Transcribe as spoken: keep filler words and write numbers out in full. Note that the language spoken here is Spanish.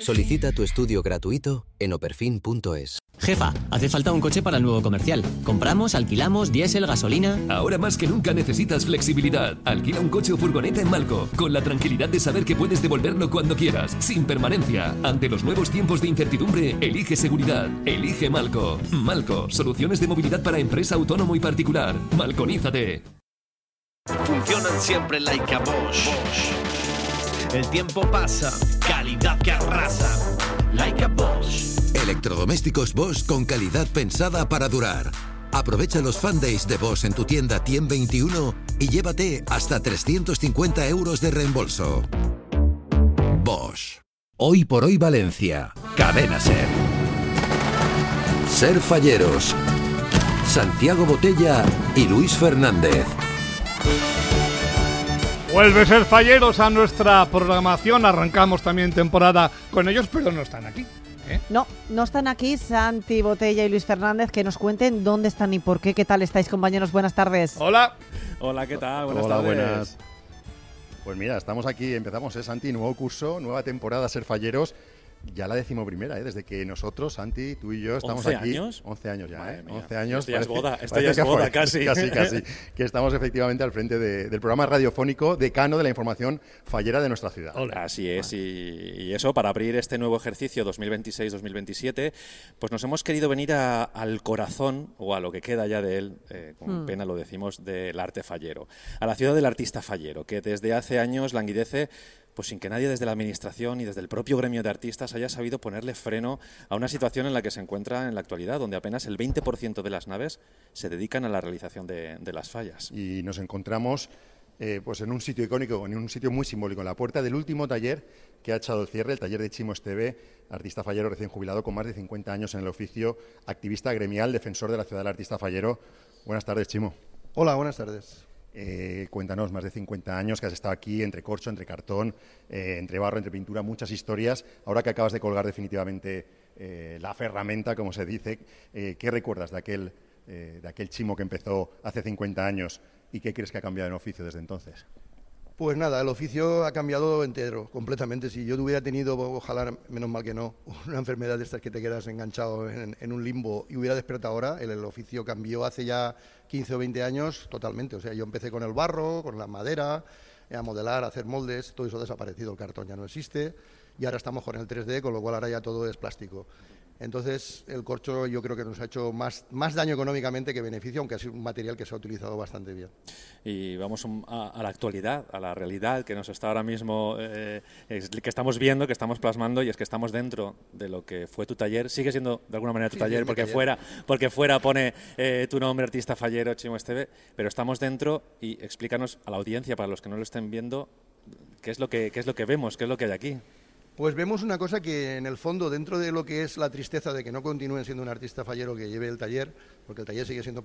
Solicita tu estudio gratuito en operfin punto es. Jefa, hace falta un coche para el nuevo comercial. ¿Compramos, alquilamos, diésel, gasolina? Ahora más que nunca necesitas flexibilidad. Alquila un coche o furgoneta en Malco, con la tranquilidad de saber que puedes devolverlo cuando quieras, sin permanencia. Ante los nuevos tiempos de incertidumbre, elige seguridad. Elige Malco. Malco, soluciones de movilidad para empresa, autónomo y particular. Malconízate. Funcionan siempre like a Bosch. El tiempo pasa, calidad que arrasa. Like a Bosch. Electrodomésticos Bosch con calidad pensada para durar. Aprovecha los Fan Days de Bosch en tu tienda Tiem veintiuno y llévate hasta trescientos cincuenta euros de reembolso. Bosch. Hoy por hoy Valencia. Cadena Ser. Ser Falleros. Santiago Botella y Luis Fernández. Vuelve Ser Falleros a nuestra programación. Arrancamos también temporada con ellos, pero no están aquí. ¿Eh? No, no están aquí Santi Botella y Luis Fernández, que nos cuenten dónde están y por qué. ¿Qué tal estáis, compañeros? Buenas tardes. Hola. Hola, ¿qué tal? Buenas Hola, tardes. buenas. Pues mira, estamos aquí, empezamos, ¿eh, Santi? Nuevo curso, nueva temporada Ser Falleros. Ya la decimoprimera, ¿eh? Desde que nosotros, Santi, tú y yo estamos ¿once aquí. años? once años ya, Madre ¿eh? mía. once años. Esto ya es parece- boda, esto parece ya es que boda, fue- casi. Casi, casi. Que estamos efectivamente al frente de- del programa radiofónico decano de la información fallera de nuestra ciudad. Así es, y, y eso, para abrir este nuevo ejercicio dos mil veintiséis dos mil veintisiete, pues nos hemos querido venir a- al corazón, o a lo que queda ya de él, eh, con Hmm. pena lo decimos, del arte fallero, a la ciudad del artista fallero, que desde hace años languidece pues sin que nadie desde la administración y desde el propio gremio de artistas haya sabido ponerle freno a una situación en la que se encuentra en la actualidad, donde apenas el veinte por ciento de las naves se dedican a la realización de, de las fallas. Y nos encontramos eh, pues en un sitio icónico, en un sitio muy simbólico, en la puerta del último taller que ha echado el cierre, el taller de Chimo Esteve, artista fallero recién jubilado con más de cincuenta años en el oficio, activista gremial, defensor de la ciudad del artista fallero. Buenas tardes, Chimo. Hola, buenas tardes. Eh, cuéntanos, más de cincuenta años que has estado aquí, entre corcho, entre cartón, eh, entre barro, entre pintura, muchas historias. Ahora que acabas de colgar definitivamente eh, la ferramenta, como se dice, eh, ¿qué recuerdas de aquel, eh, de aquel Chimo que empezó hace cincuenta años y qué crees que ha cambiado en oficio desde entonces? Pues nada, el oficio ha cambiado entero, completamente. Si yo hubiera tenido, ojalá, menos mal que no, una enfermedad de estas que te quedas enganchado en, en un limbo y hubiera despertado ahora, el, el oficio cambió hace ya quince o veinte años totalmente. O sea, yo empecé con el barro, con la madera, a modelar, a hacer moldes, todo eso ha desaparecido, el cartón ya no existe y ahora estamos con el tres D, con lo cual ahora ya todo es plástico. Entonces, el corcho yo creo que nos ha hecho más, más daño económicamente que beneficio, aunque ha sido un material que se ha utilizado bastante bien. Y vamos un- a, a la actualidad, a la realidad que nos está ahora mismo, eh, es- que estamos viendo, que estamos plasmando, y es que estamos dentro de lo que fue tu taller. Sigue siendo de alguna manera tu Sí, taller, sí, mi porque taller. fuera, porque fuera pone eh, tu nombre, artista fallero, Chimo Esteve, pero estamos dentro. Y explícanos a la audiencia, para los que no lo estén viendo, qué es lo que, qué es lo que vemos, qué es lo que hay aquí. Pues vemos una cosa que en el fondo, dentro de lo que es la tristeza de que no continúen siendo un artista fallero que lleve el taller, porque el taller sigue siendo